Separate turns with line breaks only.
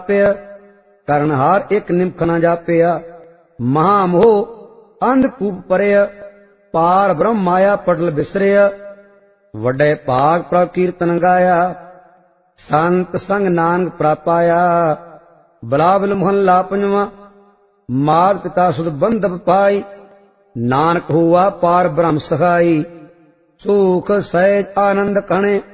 ਪਿਆ ਕਰਨ ਹਾਰ ਇੱਕ ਨਿਮਖ ਨਾ ਜਾਪਿਆ। ਮਹਾ ਮੋਹ ਅੰਧਕੂਪ ਪਰਿਆ ਪਾਰ ਬ੍ਰਹਮ ਮਾਇਆ ਪਟਲ ਬਿਸਰਿਆ। ਵੱਡੇ ਭਾਗ ਪ੍ਰਭ ਕੀਰਤਨ ਗਾਇਆ ਸੰਤ ਸੰਗ ਨਾਨਕ ਪ੍ਰਾਪਾਇਆ। ਬਲਾਵਲ ਮੁਹੱਲਾ ਪੰਜਵਾਂ। ਮਾਤ ਪਿਤਾ ਸੁਧ ਬੰਧਪ ਪਾਈ ਨਾਨਕ ਹੋਆ ਪਾਰ ਬ੍ਰਹਮ ਸਹਾਈ। ਸੁਖ ਸਹਿਜ ਆਨੰਦ ਕਣੇ